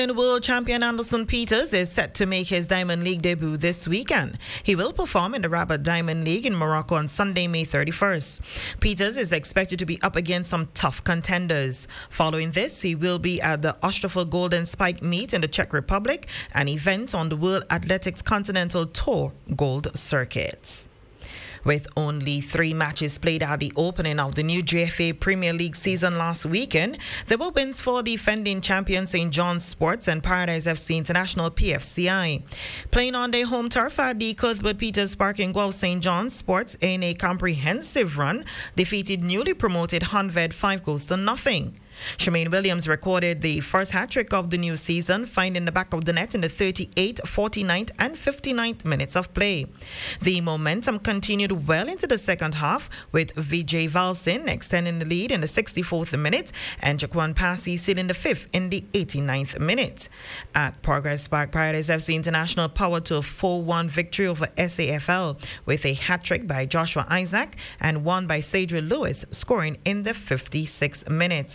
World champion Anderson Peters is set to make his Diamond League debut this weekend. He will perform in the Rabat Diamond League in Morocco on Sunday, May 31st. Peters is expected to be up against some tough contenders. Following this, he will be at the Ostrava Golden Spike Meet in the Czech Republic, an event on the World Athletics Continental Tour Gold Circuit. With only 3 matches played at the opening of the new JFA Premier League season last weekend, there were wins for defending champion St. John's Sports and Paradise FC International PFCI. Playing on their home turf at the Cuthbert Peters Park in Guelph, St. John's Sports in a comprehensive run defeated newly promoted Honved 5-0. Shemaine Williams recorded the first hat-trick of the new season, finding the back of the net in the 38th, 49th and 59th minutes of play. The momentum continued well into the second half, with Vijay Valsin extending the lead in the 64th minute and Jaquan Passy sealing the 5th in the 89th minute. At Progress Park, Paradise FC International powered to a 4-1 victory over SAFL with a hat-trick by Joshua Isaac and one by Cedric Lewis, scoring in the 56th minute.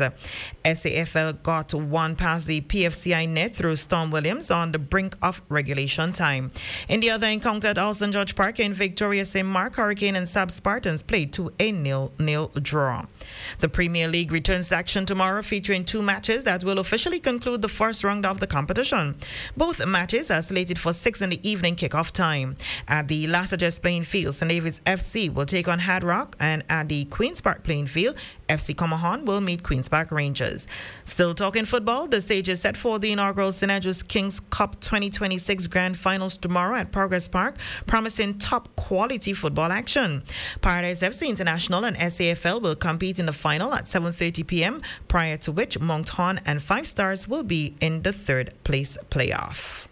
SAFL got one past the PFCI net through Storm Williams on the brink of regulation time. In the other encounter at Alston George Park in Victoria, St. Mark, Hurricane and Sab Spartans played to a 0-0 draw. The Premier League returns to action tomorrow, featuring 2 matches that will officially conclude the first round of the competition. Both matches are slated for 6 in the evening kickoff time. At the Lassages playing field, St. David's FC will take on Hard Rock, and at the Queen's Park playing field, FC Comahan will meet Queen's Park Rangers. Still talking football, the stage is set for the inaugural St. Andrews Kings Cup 2026 Grand Finals tomorrow at Progress Park, promising top quality football action. Paradise FC International and SAFL will compete in the final at 7:30 p.m., prior to which Monkhorn and 5 Stars will be in the 3rd place playoff.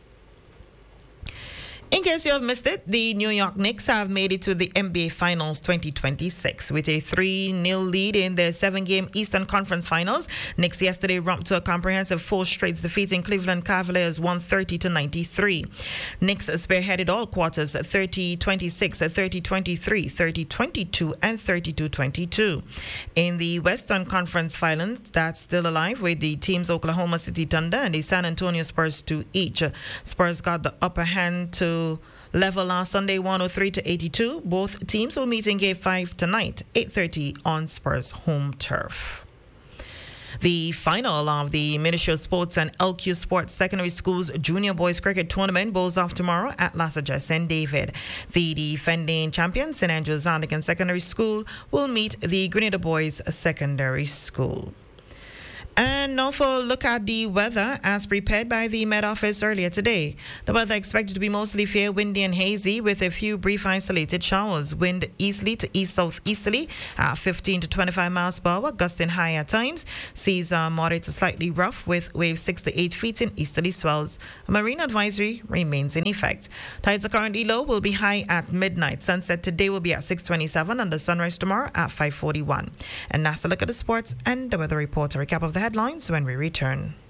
In case you have missed it, the New York Knicks have made it to the NBA Finals 2026 with a 3-0 lead in their 7-game Eastern Conference Finals. Knicks yesterday romped to a comprehensive 4 straights, defeating Cleveland Cavaliers 130-93. Knicks spearheaded all quarters 30-26, 30-23, 30-22, and 32-22. In the Western Conference Finals, that's still alive with the teams Oklahoma City Thunder and the San Antonio Spurs 2 each. Spurs got the upper hand to level last Sunday 103-82. Both teams will meet in Game 5 tonight, 8:30 on Spurs home turf. The final of the Ministry of Sports and LQ Sports Secondary Schools Junior Boys Cricket Tournament bowls off tomorrow at Lassages St. David. The defending champion, St. Andrews Anglican Secondary School, will meet the Grenada Boys Secondary School. And now for a look at the weather as prepared by the Met Office earlier today. The weather expected to be mostly fair, windy and hazy with a few brief isolated showers. Wind easterly to east-southeasterly at 15 to 25 miles per hour, gusting high at times. Seas are moderate to slightly rough with waves 6 to 8 feet in easterly swells. A marine advisory remains in effect. Tides are currently low, will be high at midnight. Sunset today will be at 6:27 and the sunrise tomorrow at 5:41. And that's a look at the sports and the weather report. A recap of the headlines when we return.